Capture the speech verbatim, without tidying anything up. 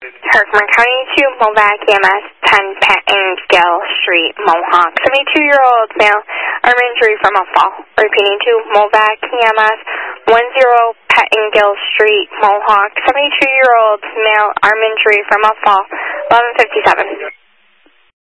Herkimer County to Movac E M S, ten Pettingill Street, Mohawk. seventy-two-year-old male, arm injury from a fall. Repeating to Movac E M S, ten Pettingill Street, Mohawk. seventy-two-year-old male, arm injury from a fall. eleven fifty-seven.